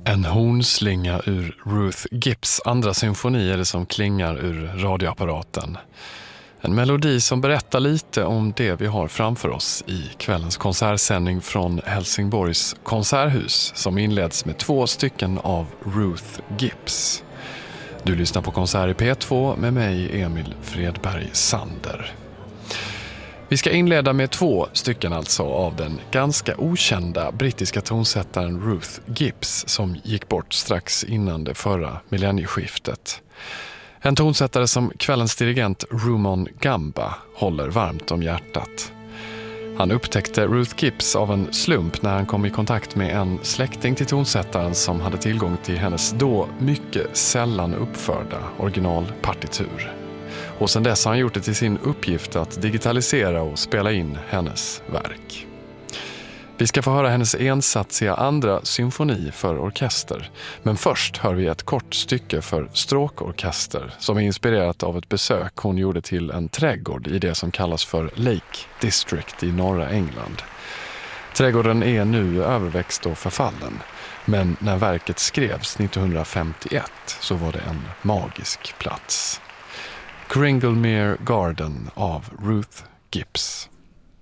En hornslinga ur Ruth Gibbs andra symfoni är det som klingar ur radioapparaten. En melodi som berättar lite om det vi har framför oss i kvällens konsertsändning från Helsingborgs konserthus som inleds med 2 stycken av Ruth Gibbs. Du lyssnar på Konsert i P2 med mig Emil Fredberg Sander. Vi ska inleda med 2 stycken alltså av den ganska okända brittiska tonsättaren Ruth Gibbs som gick bort strax innan det förra millennieskiftet. En tonsättare som kvällens dirigent Rumon Gamba håller varmt om hjärtat. Han upptäckte Ruth Gibbs av en slump när han kom i kontakt med en släkting till tonsättaren som hade tillgång till hennes då mycket sällan uppförda originalpartitur. Och sedan dess har han gjort det till sin uppgift att digitalisera och spela in hennes verk. Vi ska få höra hennes ensatsiga andra symfoni för orkester. Men först hör vi ett kort stycke för stråkorkester som är inspirerat av ett besök hon gjorde till en trädgård i det som kallas för Lake District i norra England. Trädgården är nu överväxt och förfallen. Men när verket skrevs 1951 så var det en magisk plats. Cringlemere Garden av Ruth Gibbs.